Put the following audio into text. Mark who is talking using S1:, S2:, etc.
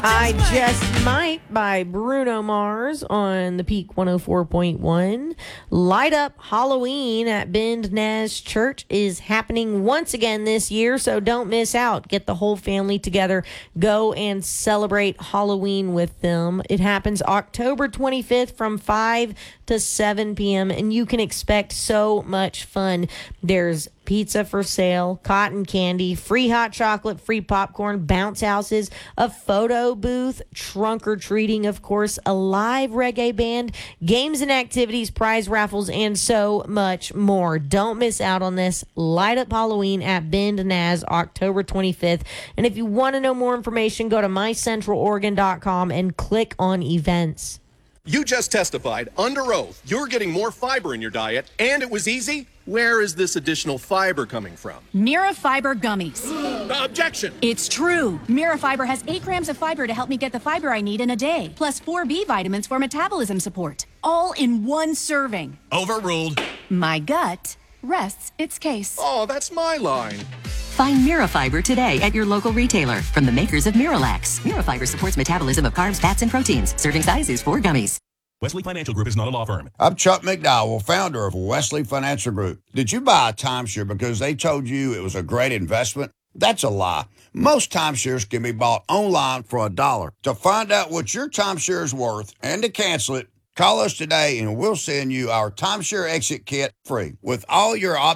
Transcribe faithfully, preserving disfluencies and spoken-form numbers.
S1: I Just Might by Bruno Mars on the Peak one oh four point one. Light Up Halloween at Bend Nez Church is happening once again this year, so don't miss out. Get the whole family together. Go and celebrate Halloween with them. It happens October twenty-fifth from five to seven p.m., and you can expect so much fun. There's pizza for sale, cotton candy, free hot chocolate, free popcorn, bounce houses, a photo booth, trunk or treating, of course, a live reggae band, games and activities, prize raffles, and so much more. Don't miss out on this. Light Up Halloween at Bend Naz, October twenty-fifth. And if you want to know more information, go to my central oregon dot com and click on events.
S2: You just testified under oath you're getting more fiber in your diet, and it was easy. Where is this additional fiber coming from?
S3: Mira Fiber Gummies.
S2: Uh, objection!
S3: It's true. Mira Fiber has eight grams of fiber to help me get the fiber I need in a day, plus four B vitamins for metabolism support, all in one serving.
S2: Overruled.
S3: My gut rests its case.
S2: Oh, that's my line.
S4: Find Mirafiber today at your local retailer from the makers of Miralax. Mirafiber supports metabolism of carbs, fats, and proteins. Serving size is four gummies.
S5: Wesley Financial Group is not a law firm.
S6: I'm Chuck McDowell, founder of Wesley Financial Group. Did you buy a timeshare because they told you it was a great investment? That's a lie. Most timeshares can be bought online for a dollar. To find out what your timeshare is worth and to cancel it, call us today and we'll send you our timeshare exit kit free with all your options.